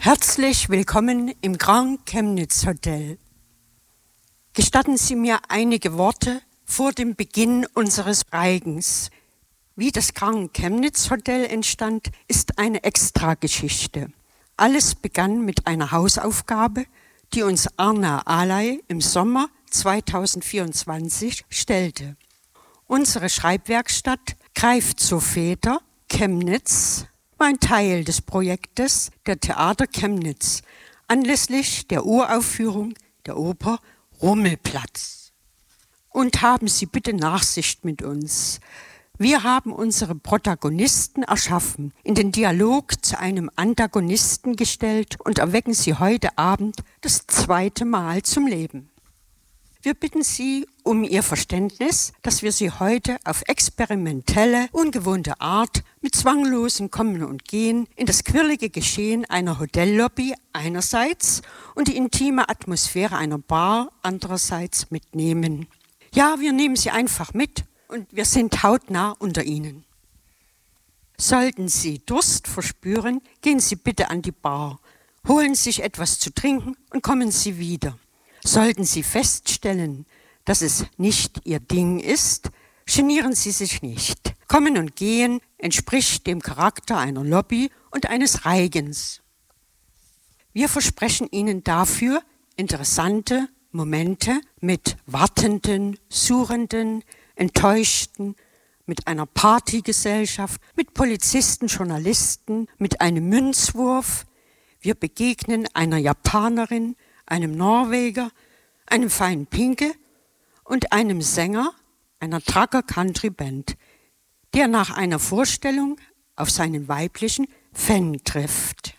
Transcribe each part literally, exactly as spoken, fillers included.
Herzlich willkommen im Grand Chemnitz Hotel. Gestatten Sie mir einige Worte vor dem Beginn unseres Reigens. Wie das Grand Chemnitz Hotel entstand, ist eine Extrageschichte. Alles begann mit einer Hausaufgabe, die uns Arna Alay im Sommer zweitausendvierundzwanzig stellte. Unsere Schreibwerkstatt greift zur Feder Chemnitz war ein Teil des Projektes der Theater Chemnitz anlässlich der Uraufführung der Oper Rummelplatz. Und haben Sie bitte Nachsicht mit uns. Wir haben unsere Protagonisten erschaffen, in den Dialog zu einem Antagonisten gestellt und erwecken sie heute Abend das zweite Mal zum Leben. Wir bitten Sie um Ihr Verständnis, dass wir Sie heute auf experimentelle, ungewohnte Art mit zwanglosem Kommen und Gehen in das quirlige Geschehen einer Hotellobby einerseits und die intime Atmosphäre einer Bar andererseits mitnehmen. Ja, wir nehmen Sie einfach mit und wir sind hautnah unter Ihnen. Sollten Sie Durst verspüren, gehen Sie bitte an die Bar, holen sich etwas zu trinken und kommen Sie wieder. Sollten Sie feststellen, dass es nicht Ihr Ding ist, genieren Sie sich nicht. Kommen und Gehen entspricht dem Charakter einer Lobby und eines Reigens. Wir versprechen Ihnen dafür interessante Momente mit Wartenden, Suchenden, Enttäuschten, mit einer Partygesellschaft, mit Polizisten, Journalisten, mit einem Münzwurf. Wir begegnen einer Japanerin, einem Norweger, einem feinen Pinke und einem Sänger einer Trucker Country Band, der nach einer Vorstellung auf seinen weiblichen Fan trifft.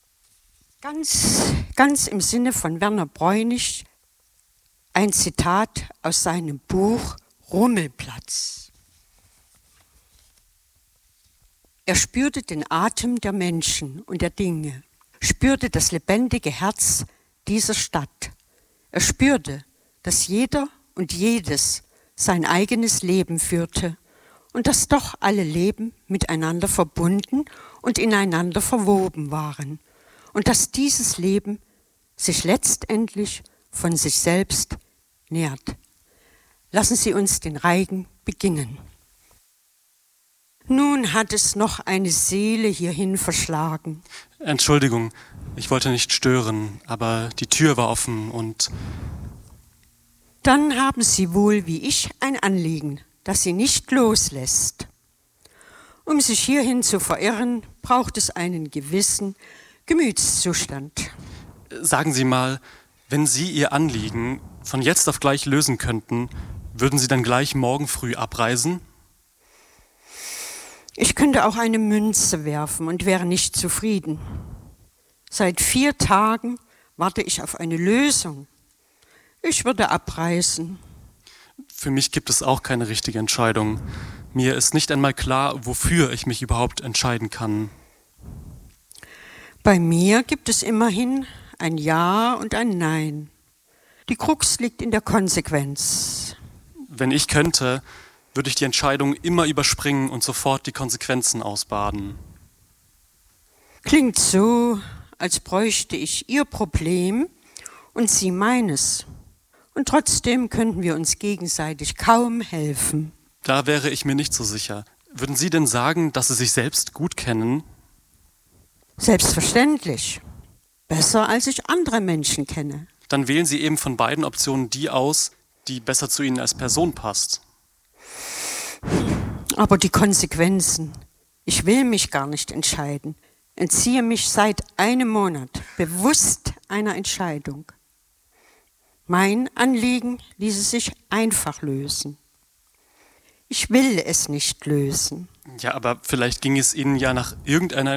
Ganz, ganz im Sinne von Werner Bräunig ein Zitat aus seinem Buch Rummelplatz. Er spürte den Atem der Menschen und der Dinge, spürte das lebendige Herz dieser Stadt. Er spürte, dass jeder und jedes sein eigenes Leben führte und dass doch alle Leben miteinander verbunden und ineinander verwoben waren und dass dieses Leben sich letztendlich von sich selbst nährt. Lassen Sie uns den Reigen beginnen. Nun hat es noch eine Seele hierhin verschlagen. Entschuldigung, ich wollte nicht stören, aber die Tür war offen und... Dann haben Sie wohl wie ich ein Anliegen, das Sie nicht loslässt. Um sich hierhin zu verirren, braucht es einen gewissen Gemütszustand. Sagen Sie mal, wenn Sie Ihr Anliegen von jetzt auf gleich lösen könnten, würden Sie dann gleich morgen früh abreisen? Ich könnte auch eine Münze werfen und wäre nicht zufrieden. Seit vier Tagen warte ich auf eine Lösung. Ich würde abreisen. Für mich gibt es auch keine richtige Entscheidung. Mir ist nicht einmal klar, wofür ich mich überhaupt entscheiden kann. Bei mir gibt es immerhin ein Ja und ein Nein. Die Krux liegt in der Konsequenz. Wenn ich könnte, würde ich die Entscheidung immer überspringen und sofort die Konsequenzen ausbaden. Klingt so, als bräuchte ich Ihr Problem und Sie meines. Und trotzdem könnten wir uns gegenseitig kaum helfen. Da wäre ich mir nicht so sicher. Würden Sie denn sagen, dass Sie sich selbst gut kennen? Selbstverständlich. Besser, als ich andere Menschen kenne. Dann wählen Sie eben von beiden Optionen die aus, die besser zu Ihnen als Person passt. Aber die Konsequenzen. Ich will mich gar nicht entscheiden. Entziehe mich seit einem Monat bewusst einer Entscheidung. Mein Anliegen ließe sich einfach lösen. Ich will es nicht lösen. Ja, aber vielleicht ging es Ihnen ja nach irgendeiner